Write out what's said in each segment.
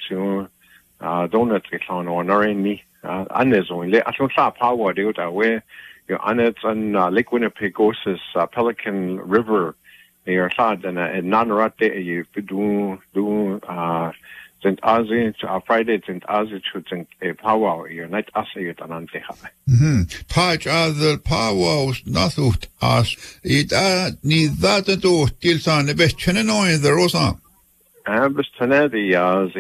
so donut on or any only I don't stop power do that way your annets and Lake Winnipegosis Pelican River your sad and non-rate you do St. Ozzy Friday St. Ozzy to a power your night assay anante Taj the power nothut as it ni that to till son the best channel the rosa But tonight the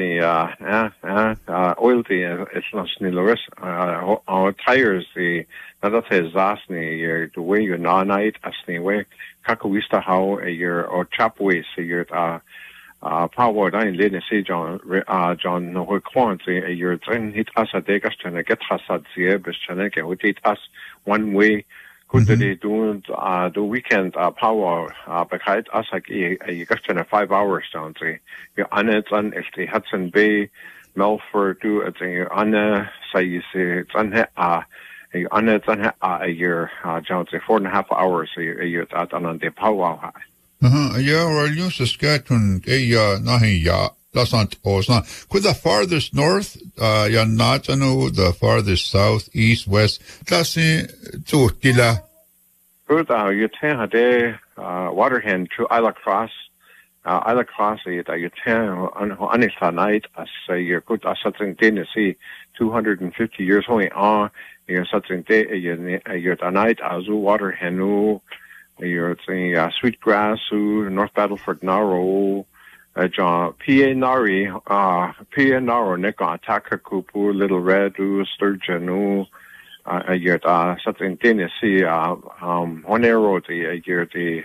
oil it's not snillers our tires the that is asni the way you night asni way kakawista how your or chapways your power line lane say John no quant your train hit us a day gastana get hasad see but chana ke hit us one way could they do the weekend power behind us like a gastana 5 hours down to your Anna on if the Hudson Bay Melford do it Anna say you say it's on Anna a year John say 4.5 hours a year that on the power yeah, well, you Saskatchewan, nahi ya, that's not awesome. Could the farthest north, ya not know the farthest south, east, west, that's to Tila. Good, you ten a day, Waterhen to Isla Cross, you ten on Anissa night, as you're good, as something Tennessee, 250 years only on, you're something day, you're the night, as Waterhen, you're saying Sweetgrass, North Battleford, Narrow, John P.A. Nari, P.A. Narrow, Nika, Takakupu, Little Red, Sturgeon, you're something Tennessee, Honero, you're the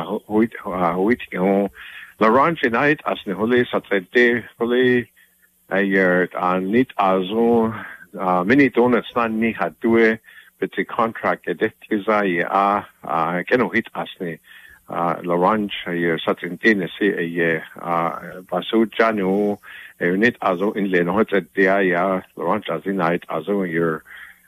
Huit, Laurent night, as the Holy Saturday, Holy, you're neat azo, many donuts not ni had do it. But the contract that is can hit asni Laurent you're such in Tennessee Basu Janu unit azo in Len hot at the Laurent as in night azo you're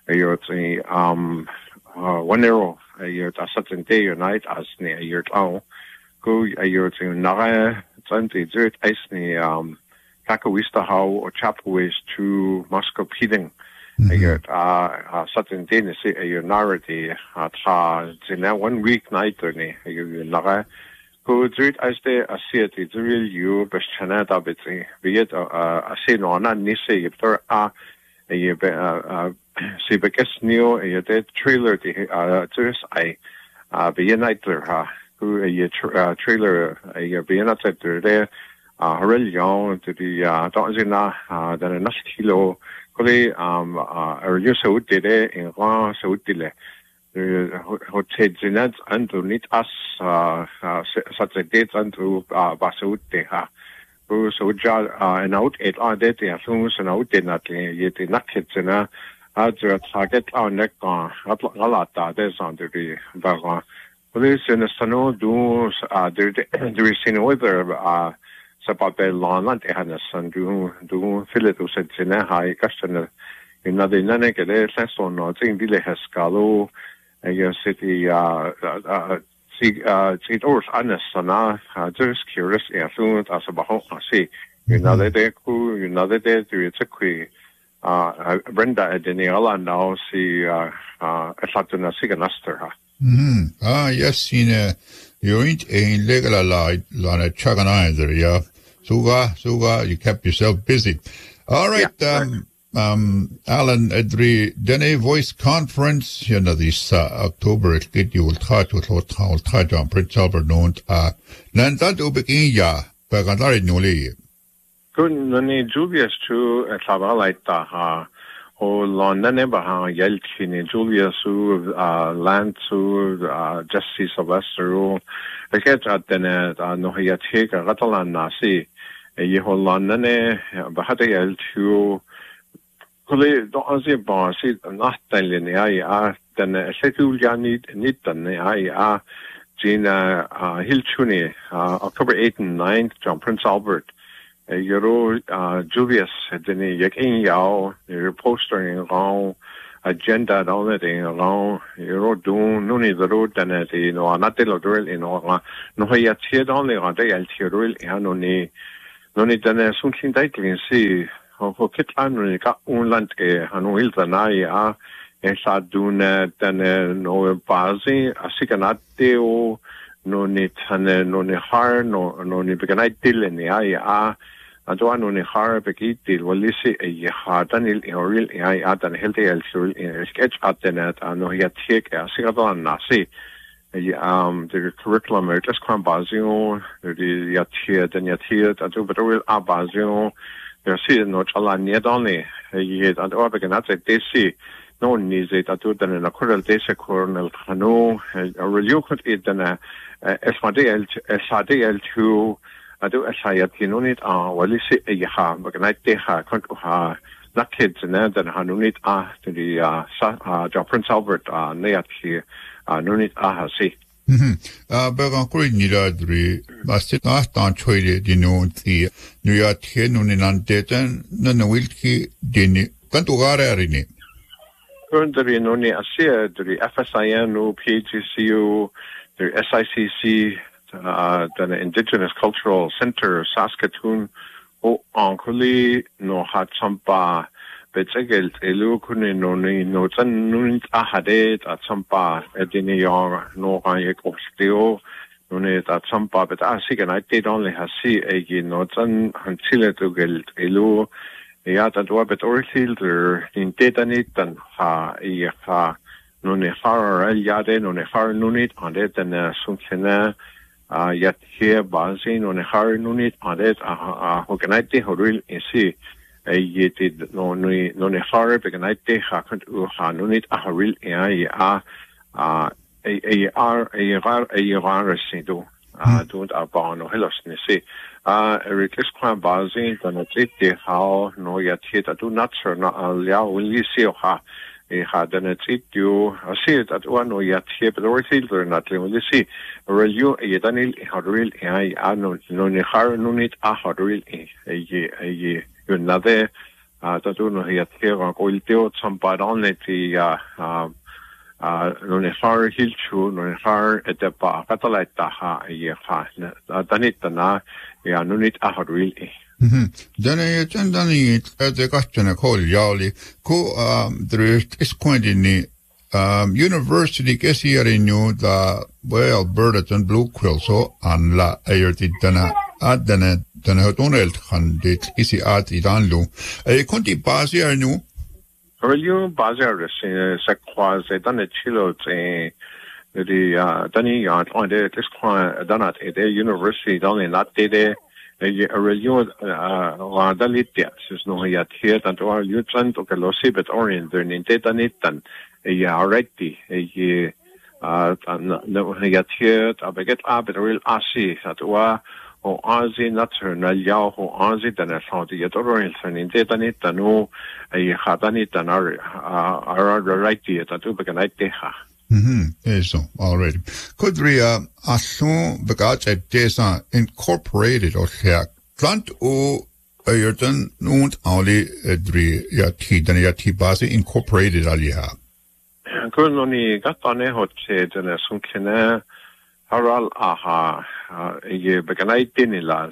1 euro you're such in day your night asni you're town go you're to Nara 20 dirt asni Kakawista how or Chapways to Moscow Heating you're certain Tennessee you're narrative in 1 week night you're not go through it as they see it it's real you but Canada but be it say no not nisse if there you see because new you did trailer the just I be night there who a trailer you be not there really young to the don't then enough kilo Kuli you so did it in one so did it hotel Jeanette and to need us such a date and to Basut who so and out it on that the films and out did not yet the nuggets and a target on neck on a lot there's on the background police in the snow do there is in weather about the lawn and Hannes do fill it to set in a high customer in the Nanek, less or not, in Dile Hascalo, your city, see, or Anasana, just curious, affluent as about see, another day, another day, it's a quick, Brenda at the Niala now see, a Satana Siganaster. Yes, you ain't a legal light, Lana Chagan either, yeah. Suga, you kept yourself busy. All right, Alan Edry, Dene Voice Conference, this October, it get you will touch on Prince Albert known, Landan Ubekia, Bagandari Nuli. Good, Nani Julius to a Sabalita, London Ebaha, Yelchin, Julius, Land to Justice Sylvester, I get at the Nohiatek, Ratalan Nasi, a London, Bahata to Kuli, don't bar, see, not telling the I then a Setulia need than I Gina Hilchuni, October 8th and 9th, John Prince Albert. Euro Julius deni yakin yao your postering along agenda down it along Euro do nuni the road and not the drill in all no ya tied only on the drill hanoni noni dana sunkin daitlin si ho kitlan noni ka unland hanu ilzana ya sa duna dana no bazi asikanate o noni tane noni har noni beganai dilen ya adwa noni har begitil walisi ya danil oril ya dan helte el sul sketch atena no ya tiek asikadan nasi the curriculum er just kwambazio the yatia den yatia atu betoril abazio der si no chala niedoni ye and orbeganat desi no nize atu den na coral desi cornel khano reliu kut den SADL to adu sayatkinunit walisi ya beganat deha kont ha la kids and then hanunit to the Prince Albert neat nunit ahasi. Began Kurinidri, Bastit Astan Choide, the New York Nunan Deten, Nanawilki, Dini, Cantugarini. Currently, Nuni Asia, the FSIN, PGCU, the SICC, the Indigenous Cultural Center, Saskatoon, Onkuli, no Hatsampa. Betegelt elukune noni no tan nunit ahadet at sampa edini yar no gayek obsteo nunit at sampa bet asigan I did only hasi egi no tan hantile to gelt elu ya tan wa bet orthilder in detanit tan ha ha noni har yade noni har nunit ande tan sunkena yat here bazin noni har nunit ande hoganite horil isi did no har beganite ha kunt u ha nunit aharil sido don't abano helosnisi erikis kwan bazin dan it how no yet hit do not sir na ya will see ha had an it you see it at one or yet here but or filter not will see review danil haril no har nunit aharil another tatu no hiat kera koilteo tsampadoneti no ne har hilchu no ne har etepa katalaita ha ha danitana ya nunit aharil Dane chandani the question call yali ko there is quantity university kesi new the well Alberta and Blue Quill so an la ayerti dana adana dana donald kan dit isi at idanlu konti basi nu Reliu bazar se quasi dana chilo the dani yard on the this dana the university only not de reliu dalitia is no yet here and or lutran to kelosi but orient the nintanitan already no yet here abeget abet real asi at wa o azi national yao ho azi dana found the orient nintanita no hadanita are right that to begin ha eso already could we assume because at desa incorporated or here plant o ayerton nunt only dri yati base incorporated aliha kunoni gatane hoche dana sunkena haral aha ye beganai dinilal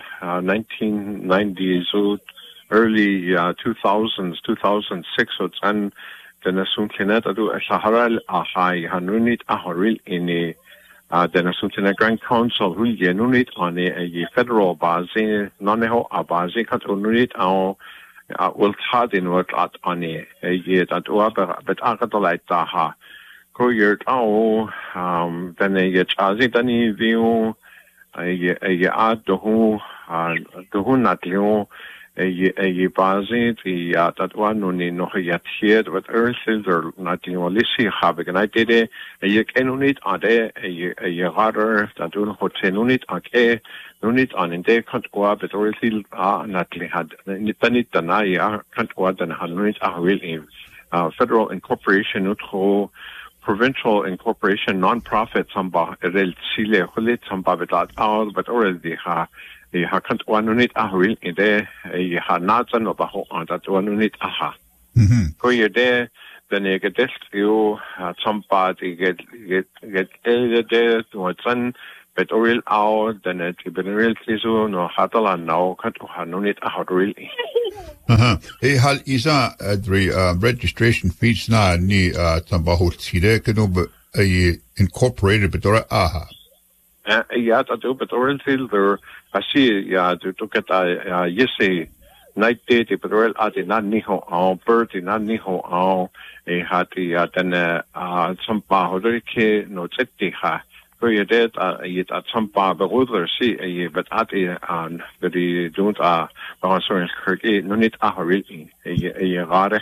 1990s early 2000s 2006 and then sunkena adu haral aha hanunit aharil ini then sunkena Grand Council hu yenunit on a federal base noneho abazi katununit au will tadin work at on a ye that but akatolaita ha ko yer au then a chazi dani view a dohu natlio a bazi the that one no yet here with earth or natlio lisi habig and I did a kenunit ade a harder that do hotenunit ake nunit on in day can't go up but or natli had nitanit tanaya can't go and hanunit will federal incorporation utro provincial incorporation non-profit samba rel sile hulit samba betat all but already ha can't one unit will in there ha natsan of a that one unit aha go you there then you get you somebody get there to one bet oil out then it ben real kisu no hatala now kat hanunit a horil hal isa adri registration fees na ni tambaho tire keno incorporated betora aha ja dat do bet oil silver asi ja du took at yesi night day the petrol at na ni ho on bird na ni ho on e hati then some pa hodrike no tsetti ha for you did at some pa beroder see but at an the don't so kirky no nit a horil rare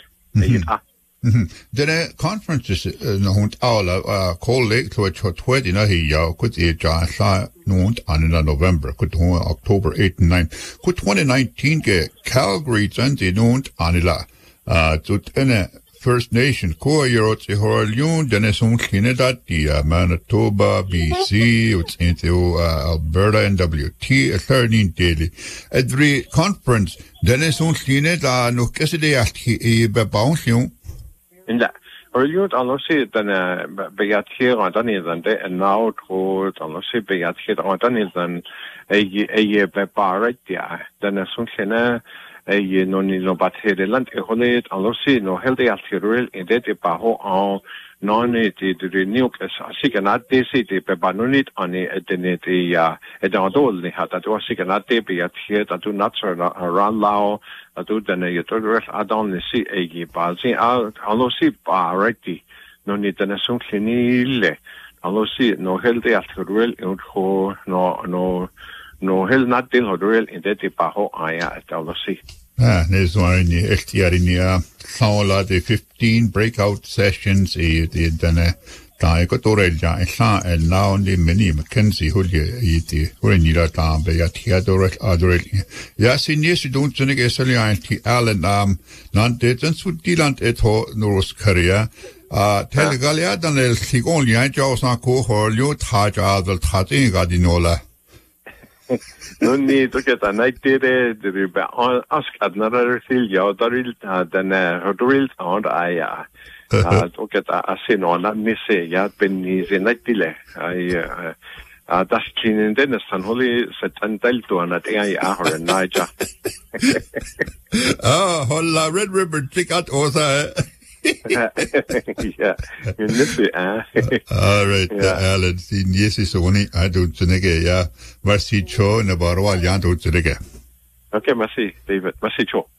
the conferences no hunt all call lake to 20 na hi ya could e ja sa no on November could October 8 and 9 could 2019 get Calgary and the no on la to First Nation ko yorot e horalion deneson Canada di Manitoba BC it's into Alberta NWT 13 daily every conference deneson Canada no kesede ati e bebaunsion in that or you don't see then begat here on done is and now to don't see begat here on done is then a bebar yeah then sunshine no ni no bat here land e holet also no healthy arterial in that baho on non it the nucleus siganat this it be banonit on it the ya e dol ni hata to siganat be at here that do not around lao do then you to rest adon see e bazi also ba right no ni then so clinile also no healthy arterial no hell not deal hodrel in that baho aya also there's one in the XTR Saula the 15 breakout sessions the dai ko torel ja and now the many Mackenzie who the when you that be at Theodore Adore ja sin yes don't think esali anti Allen non detens would dilant et ho North Korea telegalia dan el sigon ya jo sa ko holio ta ja dal ta ga di nola no need to get a night day the ask another thing ya daril then hodril on I to get a sin on that miss ya ben is in night dile I das cleaning den san holy set and del to an at ai or Niger holla Red River tick out osa yeah, you miss it, all right, Alan. Yes, is only I don't think yeah. Merci, Cho, Navarro, Alianto, Tedega. Okay, merci, David. Merci, Cho.